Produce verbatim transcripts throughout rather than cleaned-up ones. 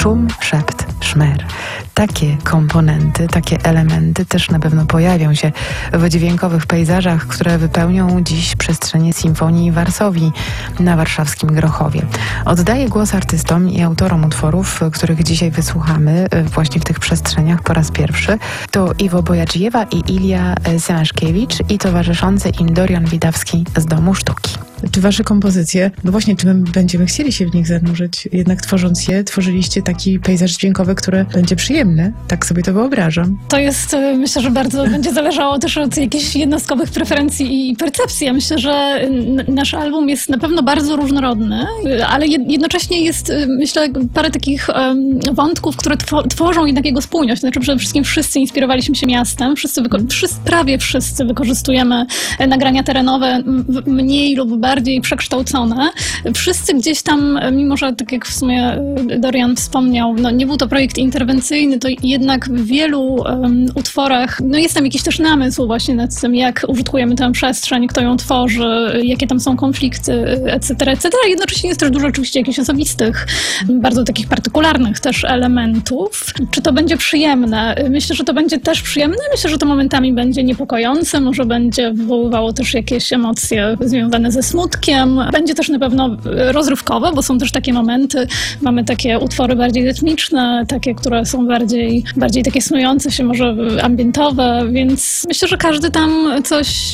szum, szept, szmer. Takie komponenty, takie elementy też na pewno pojawią się w dźwiękowych pejzażach, które wypełnią dziś przestrzenie Sinfonii Varsovii na warszawskim Grochowie. Oddaję głos artystom i autorom utworów, których dzisiaj wysłuchamy właśnie w tych przestrzeniach po raz pierwszy. To Iwo Bojadzijewa i Ilja Semeszkiewicz i towarzyszący im Dorian Widawski z Domu Sztuki. Czy wasze kompozycje, no właśnie, czy my będziemy chcieli się w nich zanurzyć? Jednak tworząc je, tworzyliście taki pejzaż dźwiękowy, który będzie przyjemny. Tak sobie to wyobrażam. To jest, myślę, że bardzo będzie zależało też od jakichś jednostkowych preferencji i percepcji. Ja myślę, że n- nasz album jest na pewno bardzo różnorodny, ale jednocześnie jest, myślę, parę takich um, wątków, które tw- tworzą jednak jego spójność. Znaczy przede wszystkim wszyscy inspirowaliśmy się miastem, wszyscy, wyko- wszyscy prawie wszyscy wykorzystujemy nagrania terenowe m- mniej lub bardziej przekształcone. Wszyscy gdzieś tam, mimo że tak jak w sumie Dorian wspomniał, no nie był to projekt interwencyjny, to jednak w wielu um, utworach no jest tam jakiś też namysł właśnie nad tym, jak użytkujemy tę przestrzeń, kto ją tworzy, jakie tam są konflikty, et cetera, et cetera. Jednocześnie jest też dużo oczywiście jakichś osobistych, bardzo takich partykularnych też elementów. Czy to będzie przyjemne? Myślę, że to będzie też przyjemne. Myślę, że to momentami będzie niepokojące, może będzie wywoływało też jakieś emocje związane ze smutkiem. Będzie też na pewno rozrywkowe, bo są też takie momenty, mamy takie utwory bardziej rytmiczne, takie, które są bardziej, bardziej takie snujące się, może ambientowe, więc myślę, że każdy tam coś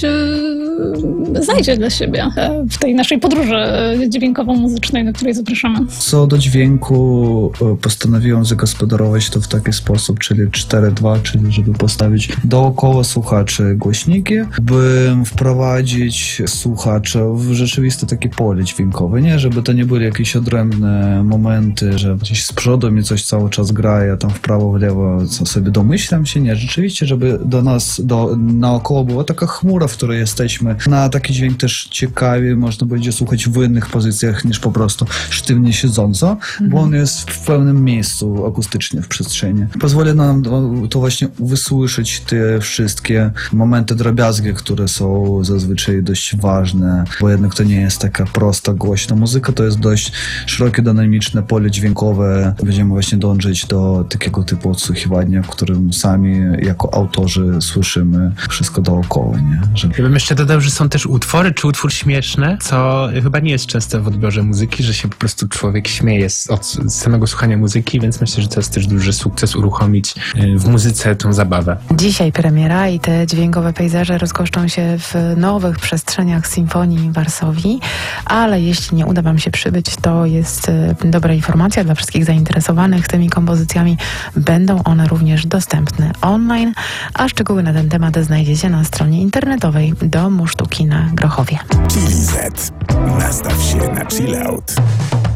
yy, znajdzie dla siebie w tej naszej podróży dźwiękowo-muzycznej, na której zapraszamy. Co do dźwięku, postanowiłem zagospodarować to w taki sposób, czyli cztery dwa, czyli żeby postawić dookoła słuchaczy głośniki, by wprowadzić słuchaczy w rzeczywiste takie pole dźwiękowe, nie? Żeby to nie były jakieś odrębne momenty, że gdzieś z przodu mi coś cały czas gra, ja tam w prawo, w lewo co sobie domyślam się, nie? Rzeczywiście, żeby do nas, do, naokoło była taka chmura, w której jesteśmy. Na taki dźwięk też ciekawie można będzie słuchać w innych pozycjach niż po prostu sztywnie siedząco, mhm. bo on jest w pełnym miejscu akustycznie w przestrzeni. Pozwoli nam to właśnie wysłyszeć te wszystkie momenty drobiazgi, które są zazwyczaj dość ważne, bo jednak to nie jest taka prosta, głośna muzyka, to jest dość szerokie, dynamiczne pole dźwiękowe. Będziemy właśnie dążyć do takiego typu odsłuchiwania, w którym sami jako autorzy słyszymy wszystko dookoła, nie? Że... Ja bym jeszcze dodał, że są też utwory, czy utwór śmieszny, co chyba nie jest często w odbiorze muzyki, że się po prostu człowiek śmieje z, od z samego słuchania muzyki, więc myślę, że to jest też duży sukces uruchomić w muzyce tą zabawę. Dzisiaj premiera i te dźwiękowe pejzaże rozgoszczą się w nowych przestrzeniach Sinfonii Varsovii, ale jeśli nie uda wam się przybyć, to jest dobra informacja dla wszystkich zainteresowanych tymi kompozycjami. Będą one również dostępne online, a szczegóły na ten temat znajdziecie na stronie internetowej Domu Sztuki na Grochowie. Chili Z. Nastaw się na chill out.